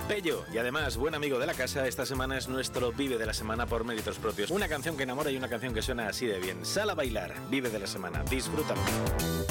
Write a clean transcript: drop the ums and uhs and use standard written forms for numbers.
Pello, y además buen amigo de la casa, esta semana es nuestro Vive de la Semana por méritos propios. Una canción que enamora y una canción que suena así de bien. Sal a bailar, Vive de la Semana. Disfrútalo.